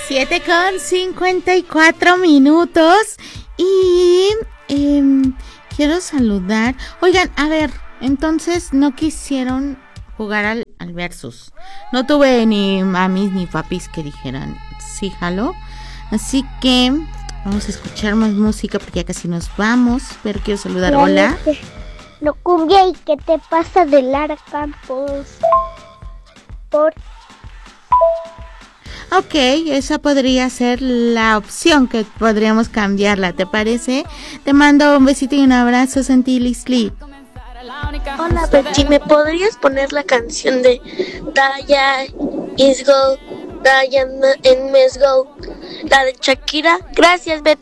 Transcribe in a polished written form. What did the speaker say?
7:54 y quiero saludar. Oigan, a ver, entonces no quisieron jugar al versus. No tuve ni mamis ni papis que dijeran sí, jalo. Así que vamos a escuchar más música porque ya casi nos vamos. Pero quiero saludar. Hola. No, cumbia, ¿y qué te pasa de Lara Campos? Ok, esa podría ser la opción que podríamos cambiarla, ¿te parece? Te mando un besito y un abrazo, Santi Lisli. Hola Betty, ¿me podrías poner la canción de Daya Is Go, Diana en Mes Go, la de Shakira? Gracias Betty.